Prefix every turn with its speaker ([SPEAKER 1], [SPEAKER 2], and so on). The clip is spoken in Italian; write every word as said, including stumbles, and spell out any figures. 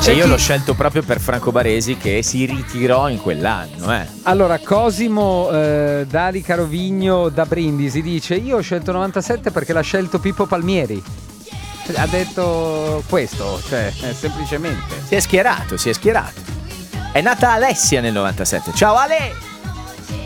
[SPEAKER 1] C'è
[SPEAKER 2] e io
[SPEAKER 1] chi...
[SPEAKER 2] l'ho scelto proprio per Franco Baresi, che si ritirò in quell'anno. Eh.
[SPEAKER 1] Allora, Cosimo eh, Dali Carovigno da Brindisi dice: io ho scelto novantasette perché l'ha scelto Pippo Palmieri. Ha detto questo, cioè, eh, semplicemente.
[SPEAKER 2] Si è schierato, si è schierato. È nata Alessia nel novantasette. Ciao Ale!